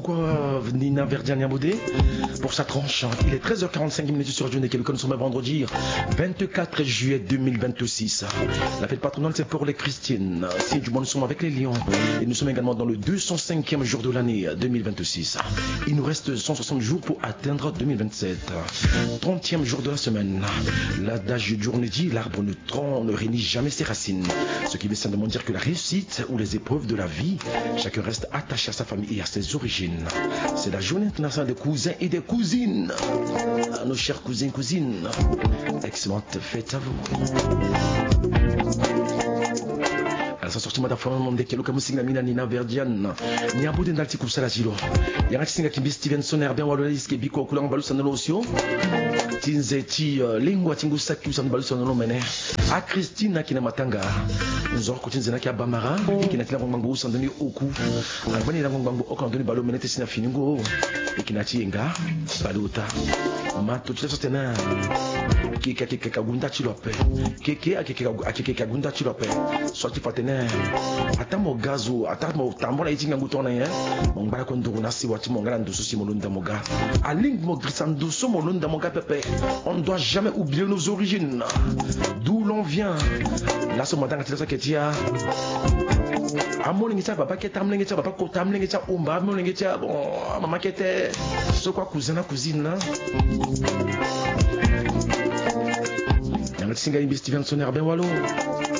pourquoi Nina Verdiane Yamodé pour sa tranche. Il est 13h45 sur Radio Néquel, nous sommes vendredi 24 juillet 2026. La fête patronale, c'est pour les Christiines. Si du monde, nous sommes avec les Lions. Et nous sommes également dans le 205e jour de l'année 2026. Il nous reste 160 jours pour atteindre 2027. 30e jour de la semaine. L'adage du jour nous dit: l'arbre ne réunit jamais ses racines. Ce qui veut simplement dire que la réussite ou les épreuves de la vie, chacun reste attaché à sa famille et à ses origines. C'est la journée internationale des cousins et des cousines. À nos chers cousins et cousines, excellente fête à vous. Ça sorti mata fama mde kelo kamu singa mina Nina Verdiane ni abude ndalti kusala jilo yanga singa kimbi Stevenson Herbert Waloliske biko kulanga balu sanolo osio tinzeti lingwa tingusa kusana balu sanolo mene a Christine kina matanga nzor ko tinzena ki abamara kina kila ngwangu sandoni oku albani la ngwangu okandoni balu mene tesina finingo kina tinga baluta mato tsa sotena keke kagunda chilope keke kagunda chilope sorti fatene atamo gazo atamo tambola itinga ngutona ye mongala ko ndugu nasi wati mongala ndusu si molunda moga aling mo grisando so molunda moga pepe. On ne doit jamais oublier nos origines, d'où l'on vient. Là ce matin quand il ketia amolingi papa ketamlingi papa kotamlingi umba amolingi bon mama kete so quoi cousine Yanga singa imbi Stevenson Herbert Wallo